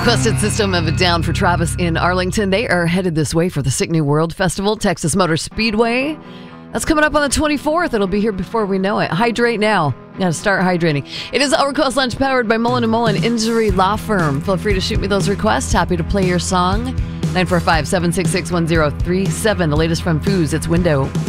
Requested System of a Down for Travis in Arlington. They are headed this way for the Sick New World Festival, Texas Motor Speedway. That's coming up on the 24th. It'll be here before we know it. Hydrate now. You gotta start hydrating. It is Our Request Lunch powered by Mullen & Mullen Injury Law Firm. Feel free to shoot me those requests. Happy to play your song. 945-766-1037. The latest from Foos. It's Window.